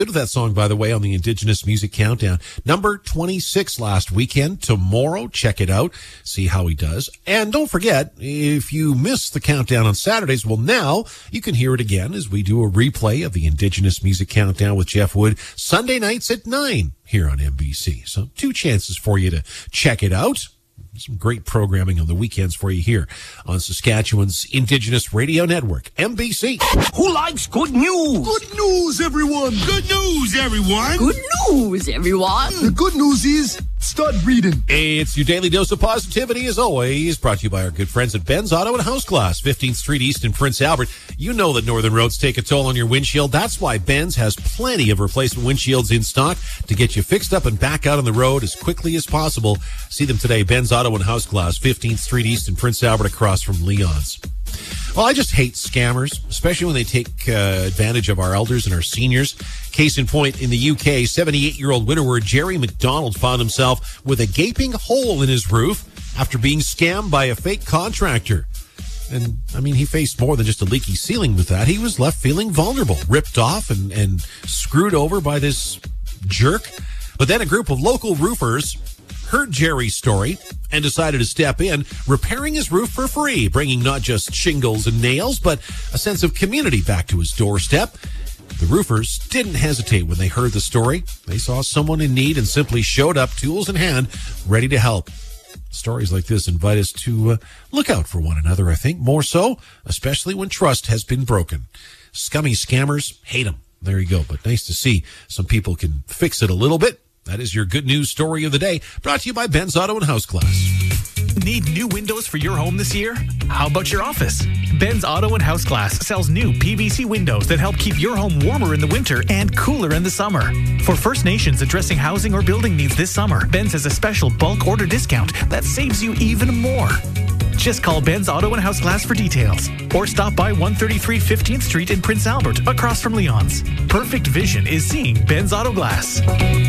With that song, by the way, on the Indigenous Music Countdown. Number 26 last weekend. Tomorrow, check it out. See how he does. And don't forget, if you missed the countdown on Saturdays, well, now you can hear it again as we do a replay of the Indigenous Music Countdown with Jeff Wood Sunday nights at 9 here on MBC. So 2 chances for you to check it out. Some great programming on the weekends for you here on Saskatchewan's Indigenous Radio Network, MBC. Who likes good news? Good news, everyone. Good news, everyone. Good news, everyone. The good news is, start reading. It's your daily dose of positivity, as always, brought to you by our good friends at Ben's Auto and House Glass, 15th Street East in Prince Albert. You know that northern roads take a toll on your windshield. That's why Ben's has plenty of replacement windshields in stock to get you fixed up and back out on the road as quickly as possible. See them today, Ben's Auto and House Glass, 15th Street East in Prince Albert, across from Leon's. Well, I just hate scammers, especially when they take advantage of our elders and our seniors. Case in point, in the UK, 78-year-old widower Jerry McDonald found himself with a gaping hole in his roof after being scammed by a fake contractor. And, I mean, he faced more than just a leaky ceiling with that. He was left feeling vulnerable, ripped off and screwed over by this jerk. But then a group of local roofers heard Jerry's story and decided to step in, repairing his roof for free, bringing not just shingles and nails, but a sense of community back to his doorstep. The roofers didn't hesitate when they heard the story. They saw someone in need and simply showed up, tools in hand, ready to help. Stories like this invite us to look out for one another, I think, more so, especially when trust has been broken. Scummy scammers, hate them. There you go. But nice to see some people can fix it a little bit. That is your good news story of the day, brought to you by Ben's Auto and House Glass. Need new windows for your home this year? How about your office? Ben's Auto and House Glass sells new PVC windows that help keep your home warmer in the winter and cooler in the summer. For First Nations addressing housing or building needs this summer, Ben's has a special bulk order discount that saves you even more. Just call Ben's Auto and House Glass for details, or stop by 133 15th Street in Prince Albert, across from Leon's. Perfect vision is seeing Ben's Auto Glass.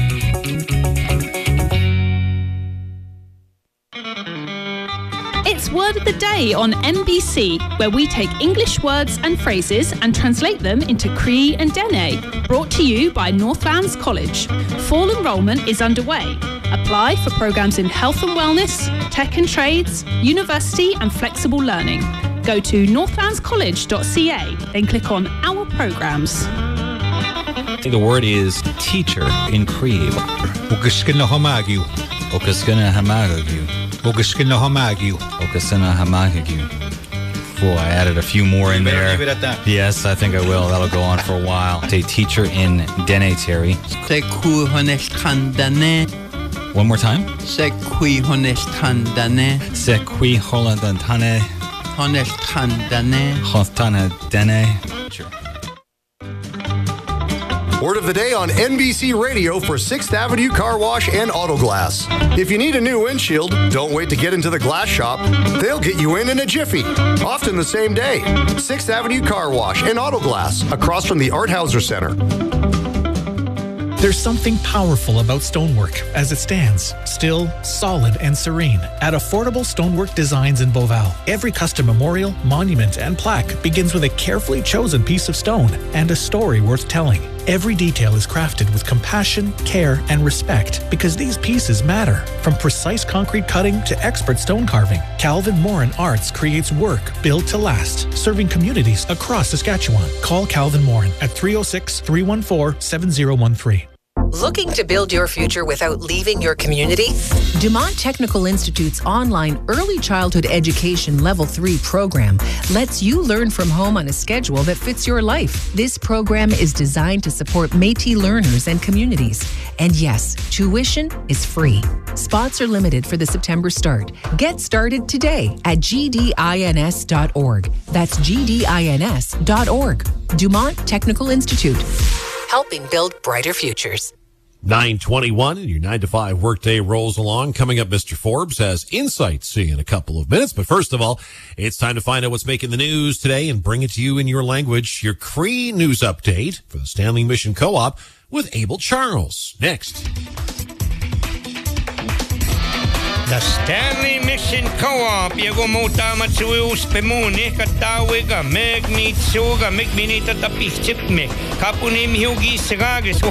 It's Word of the Day on MBC, where we take English words and phrases and translate them into Cree and Dene. Brought to you by Northlands College. Fall enrolment is underway. Apply for programs in health and wellness, tech and trades, university and flexible learning. Go to northlandscollege.ca, then click on Our Programs. The word is teacher in Cree. Ogaskina Hamagu. Okaskana Hamagagu. Ogaskina Hamagu. Okasana Hamagagu. Cool, I added a few more in there. Leave it at that. Yes, I think I will. That'll go on for a while. A teacher in Dene, Terry. One more time. Sekui honestandane. Sekui holandantane. Honestandane. Hostana Dene. Sure. Word of the day on NBC Radio for 6th Avenue Car Wash and Auto Glass. If you need a new windshield, don't wait to get into the glass shop. They'll get you in a jiffy, often the same day. 6th Avenue Car Wash and Auto Glass, across from the Art Hauser Center. There's something powerful about stonework as it stands, still, solid, and serene, at affordable stonework designs in Beauval. Every custom memorial, monument, and plaque begins with a carefully chosen piece of stone and a story worth telling. Every detail is crafted with compassion, care, and respect because these pieces matter. From precise concrete cutting to expert stone carving, Calvin Morin Arts creates work built to last, serving communities across Saskatchewan. Call Calvin Morin at 306-314-7013. Looking to build your future without leaving your community? Dumont Technical Institute's online Early Childhood Education Level 3 program lets you learn from home on a schedule that fits your life. This program is designed to support Métis learners and communities. And yes, tuition is free. Spots are limited for the September start. Get started today at gdins.org. That's gdins.org. Dumont Technical Institute, helping build brighter futures. 9:21 and your 9 to 5 workday rolls along. Coming up, Mr. Forbes has insights in a couple of minutes. But first of all, it's time to find out what's making the news today and bring it to you in your language. Your Cree news update for the Stanley Mission Co-op with Abel Charles. Next. The Stanley Mission Co-op, Yago Mota Matsuus Pemone, Katawiga, Magnituga, Megminita Tapichip me, Kapunim Hugi Sagagis,